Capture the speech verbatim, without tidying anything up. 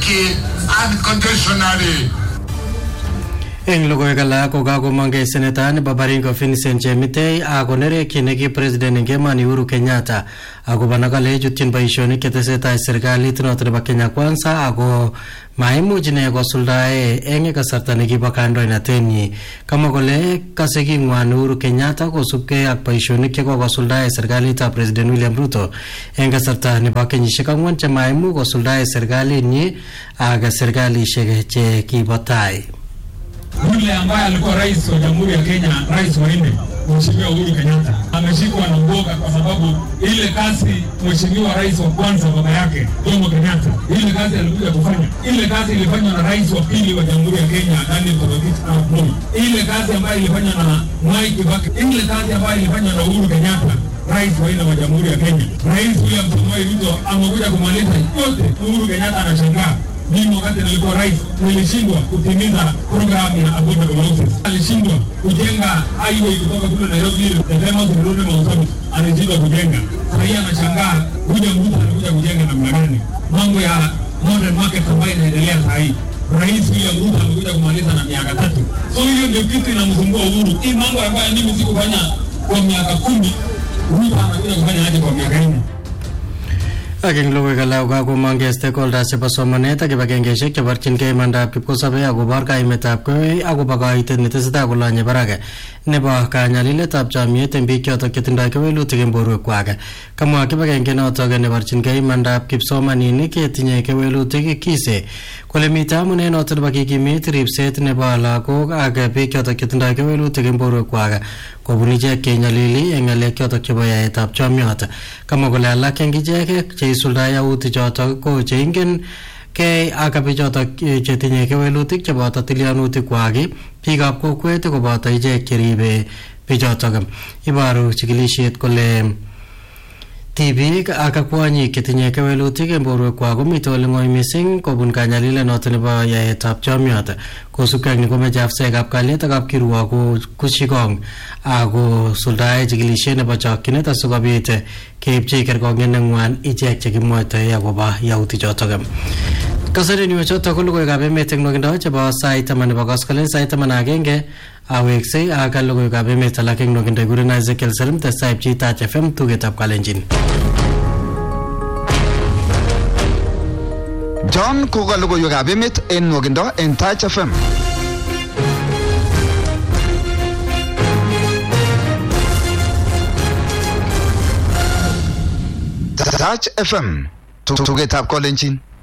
haki unconditionally. Eng logoiwek alak ko kakomongei seneta nebo Baringo Vincent Chemitei akonerekyi neki president eng emoni Uhuru Kenyatta akobo nakale chutyin boisionik chetesetai serikalit noto nebo Kenya Kwanza ako maimuch ine kosuldae eng kasarta nekibo kandoinatenyi. Kamwa kole kase king'wan Uhuru Kenyatta kosubkei ak boisionik chekokosuldae serikalitab President William Ruto eng kasarta nebo kenyisiek ang'wan chemaimuch kosuldae serikalinyi ak serikalishek che kibo tai. Yule ambaye alikuwa rais wa Jamhuri ya Kenya, rais wa nne, Mheshimiwa Uhuru Kenyatta, ameshikwa na uoga kwa sababu ile kazi Mheshimiwa rais wa kwanza baba yake Jomo Kenyatta, ile kazi alikuja kufanya, ile kazi ilifanywa na rais wa pili wa Jamhuri ya Kenya, Daniel Toroitich arap Moi, ile kazi ambayo ilifanywa na Mwai Kibaki, ile kazi ambayo ilifanywa na Uhuru Kenyatta, rais wa nne wa Jamhuri ya Kenya. Rais William Samoei Ruto amekuja kumaliza yote. Uhuru Kenyatta anashangaa, mimi wakati nilikuwa rais nilishindwa kutimiza programu ya affordable housing. Alishindwa kujenga highway kutoka kule Nairobi Tazama kurudi Mount alishindwa kujenga. Sasa anashangaa kuja mtu anakuja kujenga namna gani? Mambo ya modern market ambayo inaendelea sasa hivi. Rais William Ruto amekuja kumaliza na miaka tatu. So hiyo ndio kitu inamsumbua Uhuru. Hii mambo ambayo mimi sikufanya kwa miaka kumi, Ruto anakuja kufanya aje kwa miaka nne. Ageng logoiwek alak kakomongei stakeholders chebo somanet ak kibagengeshek cheborchinkei imandab kipkosobei akobo kaimetab kei akobo kaitet netesetai kolonye barak nebo kanyaliletab chomyet eng biik chotok chetindoi kewelutik eng borwekwak. Kamwa kibagenge notok neborchinkei imandab kipsomaninik chetinye kewelutik kise kole mitei amune notok nebo kikimit ripset nebo lagok ak biik chotok chetindoi kewelutik eng borwekwak kobun ichek kenyalili eng ng'alek chotok chebo yaetab chomyot. Kamwa kole alak eng ichek cheisuldae yautik chotok ko cheingen kei ak bichotok chetinye kewelutik cheboto tilyanutik kwak, biikab kokwet koboto ichek cheribe bichotok. Iboru chikilisiet kole tibik ak kwonyik chetinye kewelutik eng borwekwak komitei ole ng'oi mising kobun kanyalilet noto nebo yaetab chomyot. Kosubkei ak ni komeche afisaekab kalyet ak kapkirwok kushikong ako suldae chikilisiet nebo chokchinet asikobit keipchi kerkong'et neng'wan ichek chekimwoitoi akobo yautik chotok. Kasareni chotok ko logoiwekab emet eng nwokindo chebo sait taman nebo koskolen, sait taman ak agenge aweksei ak logoiwekab emet alak eng nwokindo. Ikuren Ezekiel Salim, testai pcheitaach F M tugetab Kalenjin. John koka logoiwekab emet eng nwokindo eng Taach F M. Taach F M tugetab Kalenjin.